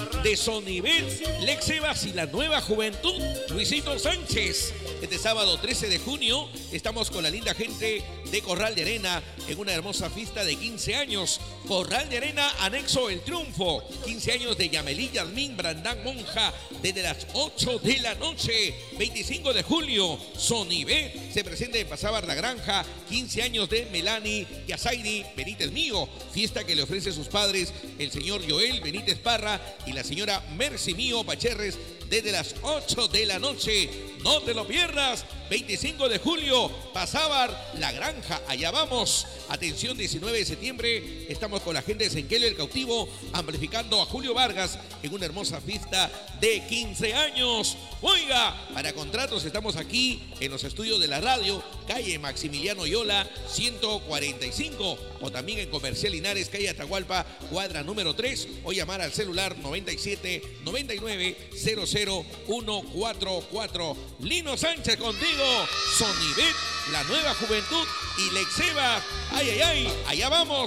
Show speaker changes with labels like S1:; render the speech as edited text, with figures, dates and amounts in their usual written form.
S1: de Sonibet, Lexebas y la nueva juventud, Luisito Sánchez. Este sábado 13 de junio estamos con la linda gente de Corral de Arena en una hermosa fiesta de 15 años. Corral de Arena, anexo El Triunfo. 15 años de Yamelí Yasmín Brandán Monja desde las 8 de la noche. 25 de julio, Sonibet se presenta en Pasabar La Granja. 15 años de Melanie Yazairi Benítez Mío. Fiesta que le ofrece a sus padres el señor Joel Benítez Parra y la señora Mercy Mío Pacherres desde las 8 de la noche. No te lo pierdas. 25 de julio, Pasabar La Granja. Allá vamos. Atención, 19 de septiembre. Estamos con la gente de Senquelo El Cautivo amplificando a Julio Vargas en una hermosa fiesta de 15 años. Oiga, para contratos estamos aquí en los estudios de la radio, calle Maximiliano Yola, 145. O también en Comercial Linares, calle Atahualpa, cuadra número 3. O llamar al celular 97 99 00 144. Lino Sánchez contigo. Sonibet, la nueva juventud y Lexeba. Ay, ay, ay, allá vamos.